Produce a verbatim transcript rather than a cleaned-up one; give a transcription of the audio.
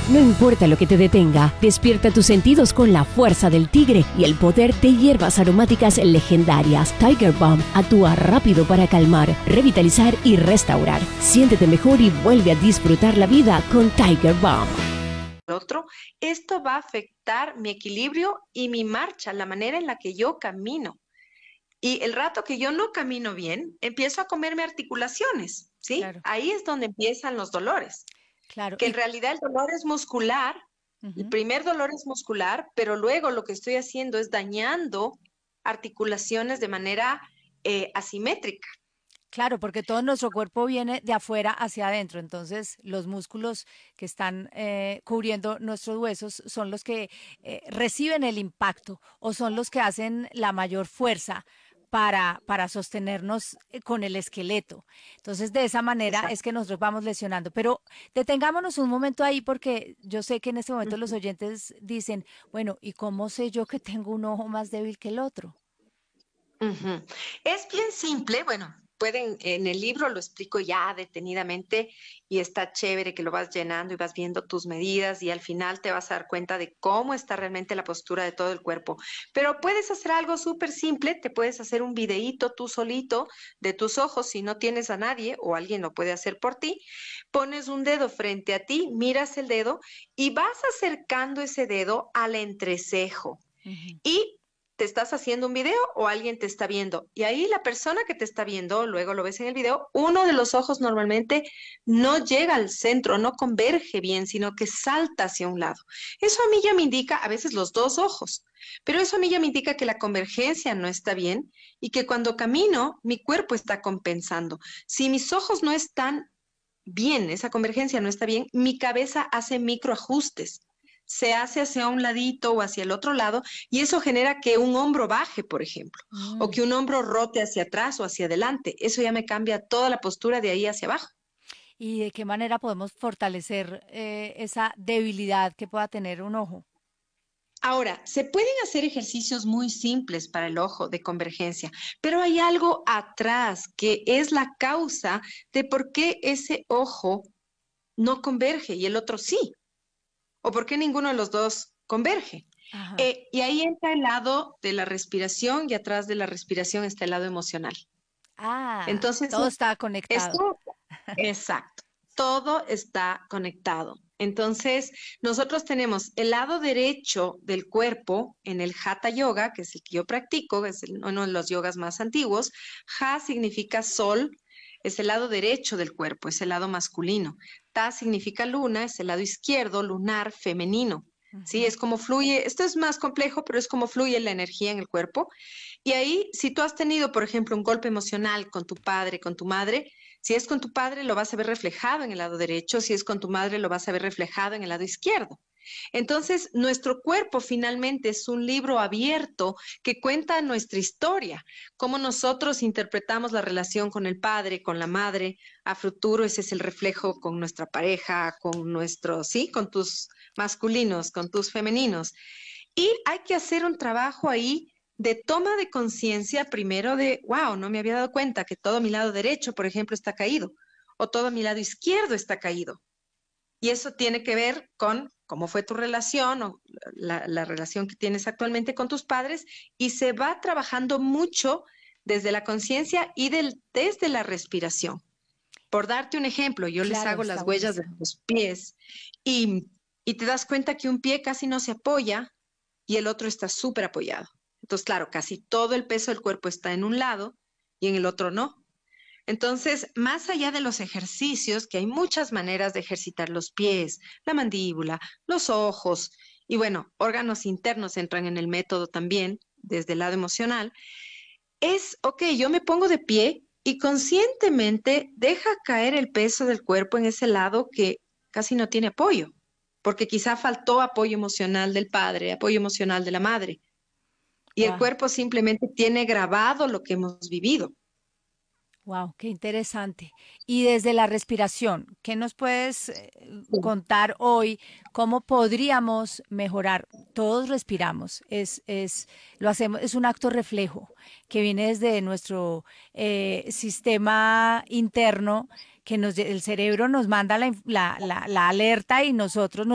No importa lo que te detenga, despierta tus sentidos con la fuerza del tigre y el poder de hierbas aromáticas legendarias. Tiger Balm actúa rápido para calmar, revitalizar y restaurar. Siéntete mejor y vuelve a disfrutar la vida con Tiger Balm. Otro, esto va a afectar mi equilibrio y mi marcha, la manera en la que yo camino. Y el rato que yo no camino bien, empiezo a comerme articulaciones, ¿sí? Claro. Ahí es donde empiezan los dolores. Claro. Que en Y, realidad el dolor es muscular, el ujú. primer dolor es muscular, pero luego lo que estoy haciendo es dañando articulaciones de manera eh, asimétrica. Claro, porque todo nuestro cuerpo viene de afuera hacia adentro, entonces los músculos que están eh, cubriendo nuestros huesos son los que eh, reciben el impacto o son los que hacen la mayor fuerza para, para sostenernos eh, con el esqueleto. Entonces, de esa manera Exacto. es que nosotros vamos lesionando. Pero detengámonos un momento ahí porque yo sé que en este momento los Ujú. oyentes dicen, bueno, ¿y cómo sé yo que tengo un ojo más débil que el otro? Ujú. Es bien simple, bueno, pueden, en el libro lo explico ya detenidamente y está chévere que lo vas llenando y vas viendo tus medidas y al final te vas a dar cuenta de cómo está realmente la postura de todo el cuerpo. Pero puedes hacer algo súper simple, te puedes hacer un videíto tú solito de tus ojos si no tienes a nadie o alguien lo puede hacer por ti. Pones un dedo frente a ti, miras el dedo y vas acercando ese dedo al entrecejo Ujú. y te estás haciendo un video o alguien te está viendo. Y ahí la persona que te está viendo, luego lo ves en el video, uno de los ojos normalmente no llega al centro, no converge bien, sino que salta hacia un lado. Eso a mí ya me indica, a veces los dos ojos, pero eso a mí ya me indica que la convergencia no está bien y que cuando camino, mi cuerpo está compensando. Si mis ojos no están bien, esa convergencia no está bien, mi cabeza hace microajustes, se hace hacia un ladito o hacia el otro lado y eso genera que un hombro baje, por ejemplo, o Mm. que un hombro rote hacia atrás o hacia adelante. Eso ya me cambia toda la postura de ahí hacia abajo. ¿Y de qué manera podemos fortalecer eh, esa debilidad que pueda tener un ojo? Ahora, se pueden hacer ejercicios muy simples para el ojo de convergencia, pero hay algo atrás que es la causa de por qué ese ojo no converge y el otro sí. ¿O por qué ninguno de los dos converge? Ajá. Eh, y ahí entra el lado de la respiración y atrás de la respiración está el lado emocional. Ah, Entonces, todo está conectado. esto, exacto, todo está conectado. Entonces, nosotros tenemos el lado derecho del cuerpo en el Hatha Yoga, que es el que yo practico, es el- uno de los yogas más antiguos. Ha significa sol, es el lado derecho del cuerpo, es el lado masculino. Ta significa luna, es el lado izquierdo, lunar, femenino. Sí, Ujú. es como fluye, esto es más complejo, pero es como fluye la energía en el cuerpo. Y ahí, si tú has tenido, por ejemplo, un golpe emocional con tu padre, con tu madre, si es con tu padre, lo vas a ver reflejado en el lado derecho, si es con tu madre, lo vas a ver reflejado en el lado izquierdo. Entonces, nuestro cuerpo finalmente es un libro abierto que cuenta nuestra historia, cómo nosotros interpretamos la relación con el padre, con la madre, a futuro ese es el reflejo con nuestra pareja, con nuestros, sí, con tus masculinos, con tus femeninos. Y hay que hacer un trabajo ahí de toma de conciencia primero de, wow, no me había dado cuenta que todo mi lado derecho, por ejemplo, está caído, o todo mi lado izquierdo está caído. Y eso tiene que ver con cómo fue tu relación o la, la relación que tienes actualmente con tus padres y se va trabajando mucho desde la conciencia y del, desde la respiración. Por darte un ejemplo, yo les Claro, hago está las huellas de buenísimo. los pies y, y te das cuenta que un pie casi no se apoya y el otro está súper apoyado. Entonces, claro, casi todo el peso del cuerpo está en un lado y en el otro no. Entonces, más allá de los ejercicios, que hay muchas maneras de ejercitar los pies, la mandíbula, los ojos y bueno, órganos internos entran en el método también desde el lado emocional, es, ok, yo me pongo de pie y conscientemente deja caer el peso del cuerpo en ese lado que casi no tiene apoyo, porque quizá faltó apoyo emocional del padre, apoyo emocional de la madre, y el Wow, cuerpo simplemente tiene grabado lo que hemos vivido. wow, qué interesante. Y desde la respiración, ¿qué nos puedes eh, Sí. contar hoy? ¿Cómo podríamos mejorar? Todos respiramos, es, es, lo hacemos, es un acto reflejo que viene desde nuestro eh, sistema interno, que nos, el cerebro nos manda la, inf- la, la, la alerta y nosotros